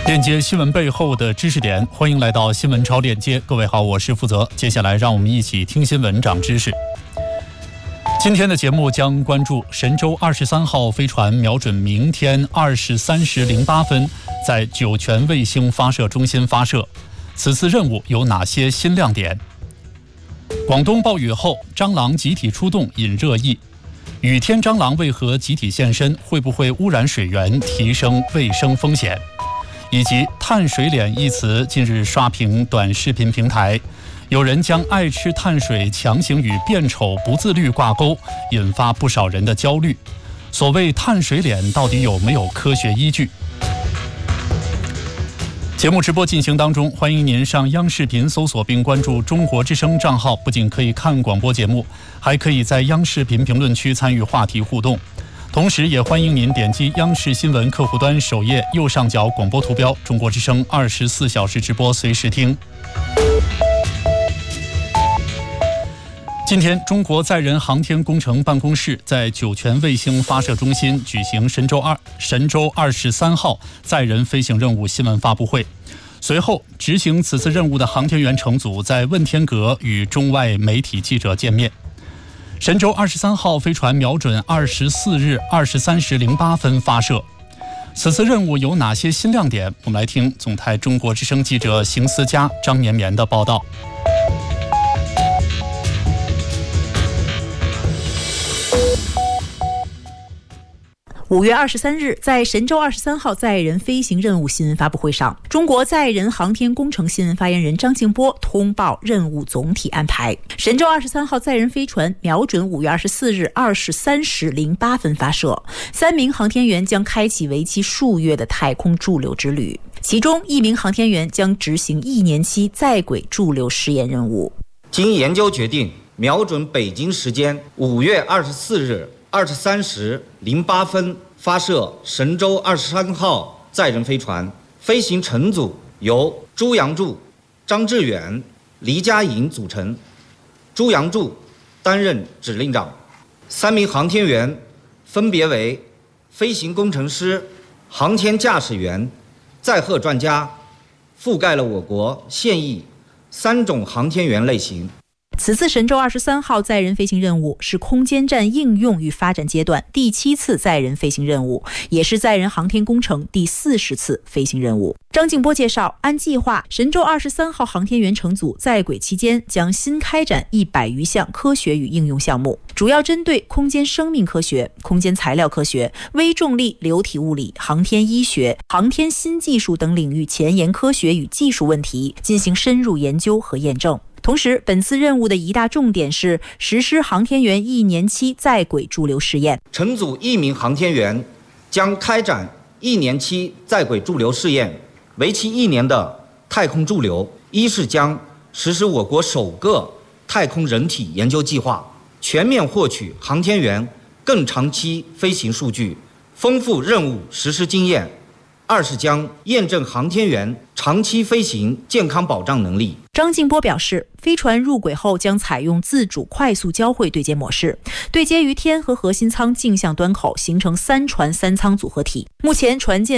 链接新闻背后的知识点，欢迎来到新闻超链接。各位好，我是负责。接下来让我们一起听新闻长知识。今天的节目将关注神舟23号飞船瞄准明天23时08分在酒泉卫星发射中心发射，此次任务有哪些新亮点？广东暴雨后，蟑螂集体出动引热议。雨天蟑螂为何集体现身？会不会污染水源，提升卫生风险？以及碳水脸一词近日刷屏短视频平台，有人将爱吃碳水强行与变丑不自律挂钩，引发不少人的焦虑。所谓碳水脸到底有没有科学依据？节目直播进行当中，欢迎您上央视频搜索并关注中国之声账号，不仅可以看广播节目，还可以在央视频评论区参与话题互动。同时也欢迎您点击央视新闻客户端首页右上角广播图标，中国之声24小时直播随时听。今天，中国载人航天工程办公室在酒泉卫星发射中心举行神舟23号载人飞行任务新闻发布会。随后，执行此次任务的航天员乘组在问天阁与中外媒体记者见面。神舟23号飞船瞄准24日23时08分发射，此次任务有哪些新亮点？我们来听总台中国之声记者邢思佳、张绵绵的报道。 5月23日，在神舟23号载人飞行任务新闻发布会上，中国载人航天工程新闻发言人张静波通报任务总体安排。神舟23号载人飞船瞄准5月24日23时08分发射，3名航天员将开启为期数月的太空驻留之旅，其中1名航天员将执行1年期在轨驻留试验任务。 经研究决定，瞄准北京时间5月24日23时08分发射神舟23号载人飞船，飞行乘组由朱杨柱、张志远、黎佳颖组成。朱杨柱担任指令长，3名航天员分别为飞行工程师、航天驾驶员、载荷专家，覆盖了我国现役3种航天员类型。 此次神舟23号载人飞行任务是空间站应用与发展阶段第7次载人飞行任务，也是载人航天工程第40次飞行任务。张静波介绍，按计划，神舟23号航天员乘组在轨期间将新开展100余项科学与应用项目，主要针对空间生命科学、空间材料科学、微重力流体物理、航天医学、航天新技术等领域前沿科学与技术问题进行深入研究和验证。同时，本次任务的一大重点是实施航天员1年期在轨驻留试验。 乘组1名航天员将开展1年期在轨驻留试验，为期1年的太空驻留。一是将实施我国首个太空人体研究计划，全面获取航天员更长期飞行数据，丰富任务实施经验。二是将验证航天员长期飞行健康保障能力。 张静波表示，飞船入轨后将采用自主快速交会对接模式，对接于天和核心舱镜像端口，形成3船3舱组合体。目前船舰